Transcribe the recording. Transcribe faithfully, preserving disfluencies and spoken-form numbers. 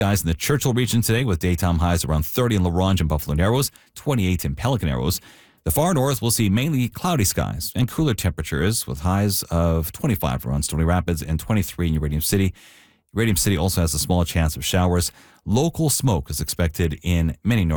Guys in the Churchill region today with daytime highs around thirty in La Ronge and Buffalo Narrows, twenty-eight in Pelican Arrows. The far north will see mainly cloudy skies and cooler temperatures with highs of twenty-five around Stony Rapids and twenty-three in Uranium City. Uranium City also has a small chance of showers. Local smoke is expected in many north